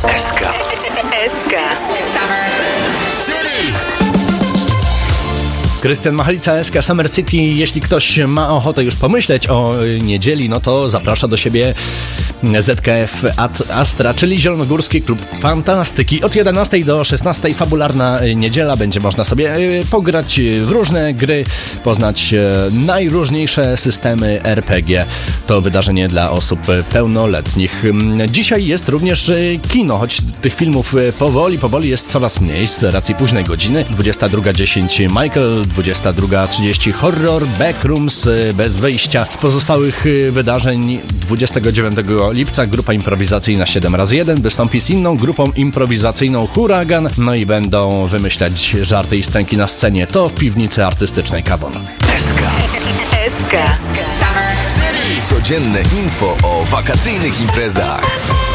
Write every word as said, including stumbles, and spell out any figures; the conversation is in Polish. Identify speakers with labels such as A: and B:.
A: S K.
B: S K.
C: Krystian Machalica, S K Summer City. Jeśli ktoś ma ochotę już pomyśleć o niedzieli, no to zaprasza do siebie Z K F Astra, czyli Zielonogórski Klub Fantastyki. Od jedenastej do szesnastej fabularna niedziela. Będzie można sobie pograć w różne gry, poznać najróżniejsze systemy R P G. To wydarzenie dla osób pełnoletnich. Dzisiaj jest również kino, choć tych filmów powoli, powoli jest coraz mniej z racji późnej godziny. dwudziesta druga dziesięć Michael, dwudziesta druga trzydzieści Horror, Backrooms, Bez wyjścia. Z pozostałych wydarzeń dwudziestego dziewiątego lipca grupa improwizacyjna siedem razy jeden wystąpi z inną grupą improwizacyjną Huragan, no i będą wymyślać żarty i scenki na scenie. To w piwnicy artystycznej Kawon.
A: S K.
B: S K.
A: Codzienne info o wakacyjnych imprezach.